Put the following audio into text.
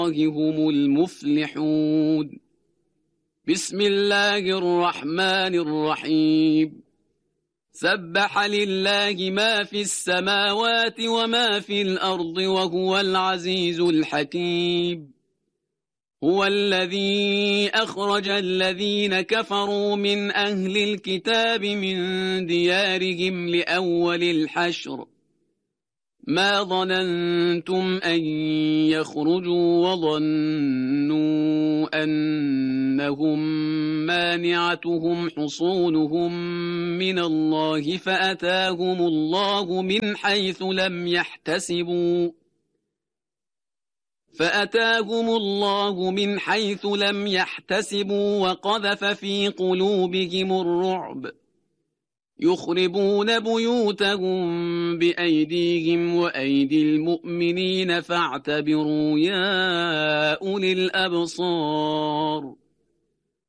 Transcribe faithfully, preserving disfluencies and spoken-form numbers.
هم المفلحون. بسم الله الرحمن الرحيم. سبح لله ما في السماوات وما في الأرض وهو العزيز الحكيم. هو الذي أخرج الذين كفروا من أهل الكتاب من ديارهم لأول الحشر ما ظننتم أن يخرجوا وظنوا أنهم مانعتهم حصونهم من الله فأتاهم الله من حيث لم يحتسبوا فأتاهم الله من حيث لم يحتسبوا وقذف في قلوبهم الرعب يخربون بيوتهم بأيديهم وأيدي المؤمنين فاعتبروا يا أولي الأبصار.